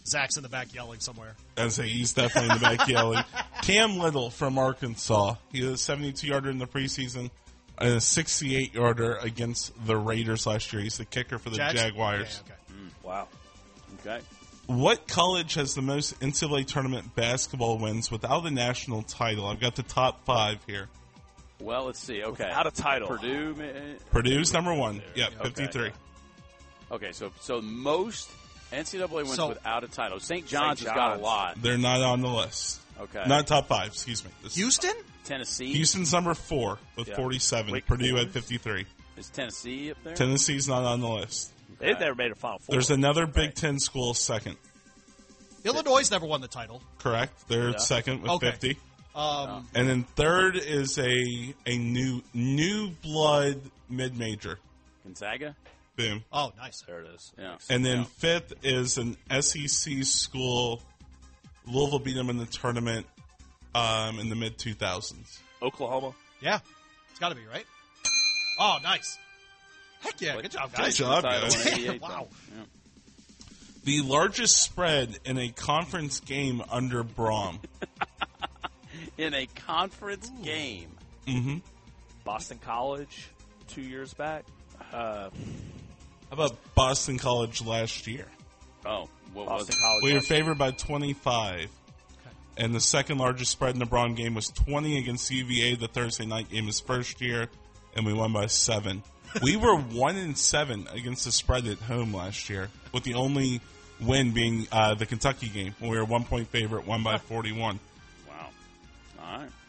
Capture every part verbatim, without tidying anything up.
Zach's in the back yelling somewhere. I'd say he's definitely in the back yelling. Cam Little from Arkansas. He had a seventy-two yarder in the preseason and a sixty-eight yarder against the Raiders last year. He's the kicker for the Jags? Jaguars. Okay, okay. Mm, wow. Okay. What college has the most N C double A tournament basketball wins without a national title? I've got the top five here. Well, let's see. Okay. Without a title. Purdue. ma- Purdue's number one. Yeah, Okay. fifty-three. Okay, so so most N C double A wins So- without a title. Saint John's, Saint has got a John's. lot. They're not on the list. Okay. Not top five, excuse me. This is- Houston? Tennessee. Houston's number four with Yeah. forty-seven. Wake Purdue Forest. at fifty-three. Is Tennessee up there? Tennessee's not on the list. They've never made a Final Four. There's another Big Right. Ten school second, Illinois never won the title. correct? They're Yeah. second with Okay. fifty. Um, And then third is a a new new blood mid major. Gonzaga. Boom. Oh, nice. There it is. Yeah. And then Yeah. fifth is an S E C school. Louisville beat them in the tournament um, in the mid two thousands. Oklahoma. Yeah. It's got to be, right? Oh, nice. Heck yeah. Good job, Good guys. job, Title guys. in eighty-eight, Wow. though. Yeah. The largest spread in a conference game under Braum. In a conference game. Mm-hmm. Boston College two years back. Uh, How about Boston College last year? Oh, what was Boston it? College. We were last- favored by twenty-five. And the second largest spread in the Braun game was twenty against U V A. The Thursday night game his first year, and we won by seven. We were one and seven against the spread at home last year, with the only win being uh, the Kentucky game, when we were one point favorite, won by forty-one. Wow. All right.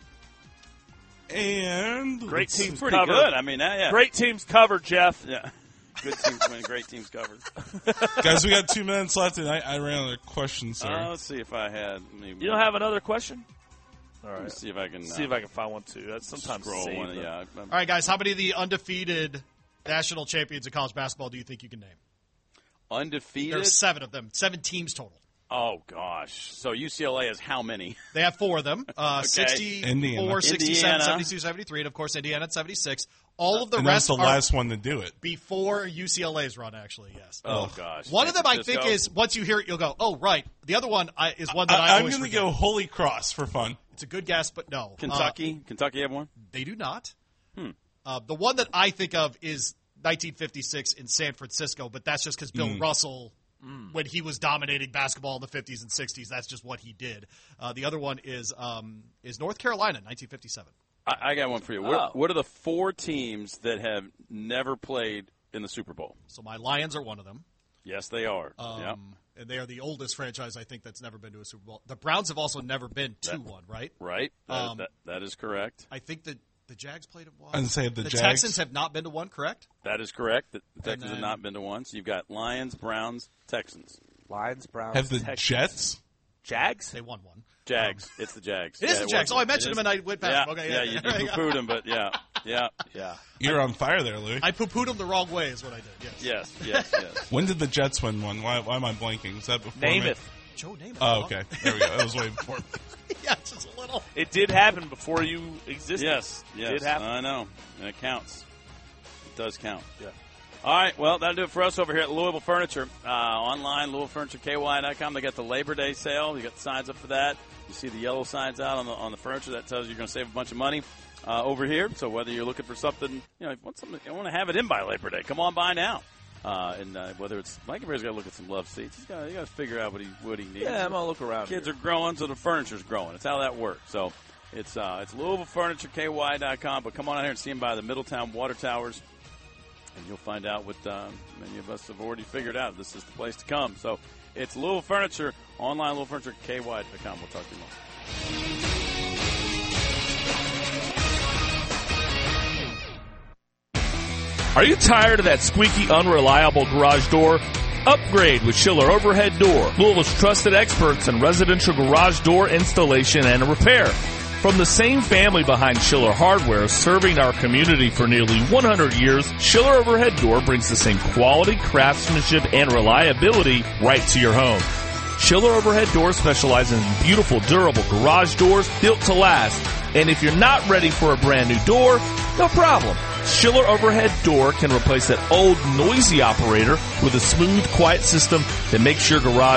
And Great let's teams see. Pretty covered. good. I mean, uh, yeah. Great teams covered, Jeff. Yeah. Good teams win. Great teams covered. Guys, we got two minutes left, and I, I ran out of questions, sir. Uh, let's see if I had. Maybe, You don't have another question? All Let me right. see if I can. See uh, if I can find one too. That's sometimes scroll saved, one. but- Yeah. All right, guys. How many of the undefeated national champions in college basketball do you think you can name? Undefeated. There's seven of them. Seven teams total. Oh gosh. So U C L A is how many? They have four of them. Uh, Okay. sixty-four, Indiana. sixty-seven, Indiana. seventy-two, seventy-three, and of course Indiana at seventy-six. All of the and rest that's the are last one to do it. before U C L A's run, actually, yes. Oh gosh. One of them, I San think, Francisco? is once you hear it, you'll go, "Oh, right." The other one I, is one that I, I, I'm always going to forget. go Holy Cross for fun. It's a good guess, but no. Kentucky. Uh, Kentucky have one. they do not. Hmm. Uh, the one that I think of is nineteen fifty-six in San Francisco, but that's just because Bill Mm. Russell, when he was dominating basketball in the fifties and sixties, that's just what he did. Uh, the other one is um, is North Carolina, nineteen fifty-seven. I, I got one for you. What, Oh. what are the four teams that have never played in the Super Bowl? So my Lions are one of them. Yes, they are. Um, Yep. And they are the oldest franchise, I think, that's never been to a Super Bowl. The Browns have also never been to one, right? Right. That, um, that, that is correct. I think the the Jags played at one. I'd say the the Jags. Texans have not been to one, correct? That is correct. The the Texans then- have not been to one. So you've got Lions, Browns, Texans, Lions, Browns, Have the Texans. Jets? Jags? They won one. Jags. it's the Jags. It is Yeah, the was- Jags. Oh, I it mentioned is- them and I went Yeah, back. Okay, yeah, you, you There you go. poo-pooed them, but yeah, yeah, Yeah. You're on fire there, Louis. I poo-pooed them the wrong way is what I did, yes. yes, yes, yes. When did the Jets win one? Why, why am I blanking? Is that before me? Namath. Joe Namath. Oh, okay. There we go. That was way before. yeah, just a little. It did happen before you existed. Yes, yes. It did happen. I know. And it counts. It does count. Yeah. All right, well, that'll do it for us over here at Louisville Furniture. Uh, online, Louisville Furniture K Y dot com. They got the Labor Day sale. You got the signs up for that. You see the yellow signs out on the on the furniture. That tells you you're going to save a bunch of money uh, over here. So whether you're looking for something, you know, if you want something, you want to have it in by Labor Day, come on by now. Uh, and uh, whether it's Mike Bear's got to look at some love seats. He's got to figure out what he what he needs. Yeah, I'm going to look around. Kids here. are growing, so the furniture's growing. It's how that works. So it's uh, it's Louisville Furniture K Y dot com. But come on out here and see them by the Middletown Water Towers, and you'll find out what um, many of us have already figured out. This is the place to come. So it's Louisville Furniture, online Louisville Furniture K Y dot com. We'll talk to you more. Are you tired of that squeaky, unreliable garage door? Upgrade with Schiller Overhead Door, Louisville's trusted experts in residential garage door installation and repair. From the same family behind Schiller Hardware, serving our community for nearly one hundred years, Schiller Overhead Door brings the same quality, craftsmanship, and reliability right to your home. Schiller Overhead Door specializes in beautiful, durable garage doors built to last. And if you're not ready for a brand new door, no problem. Schiller Overhead Door can replace that old, noisy operator with a smooth, quiet system that makes your garage